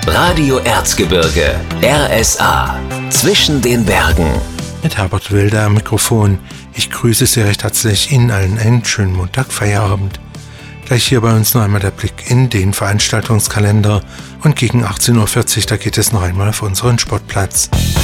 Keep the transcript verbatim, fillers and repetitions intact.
Radio Erzgebirge, R S A, zwischen den Bergen. Mit Herbert Wilder am Mikrofon. Ich grüße Sie recht herzlich, Ihnen allen einen schönen Montag-Feierabend. Gleich hier bei uns noch einmal der Blick in den Veranstaltungskalender und gegen achtzehn Uhr vierzig, da geht es noch einmal auf unseren Sportplatz.